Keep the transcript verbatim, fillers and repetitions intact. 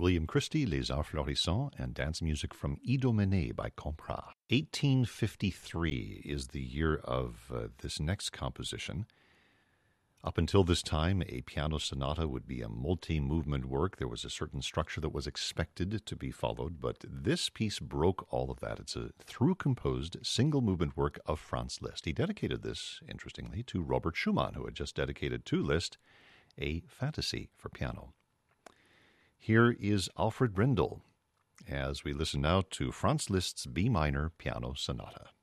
William Christie, Les Arts Florissants, and dance music from Idomenée by Comprat. eighteen fifty-three is the year of uh, this next composition. Up until this time, a piano sonata would be a multi-movement work. There was a certain structure that was expected to be followed, but this piece broke all of that. It's a through-composed single-movement work of Franz Liszt. He dedicated this, interestingly, to Robert Schumann, who had just dedicated to Liszt a fantasy for piano. Here is Alfred Brendel as we listen now to Franz Liszt's B minor piano sonata.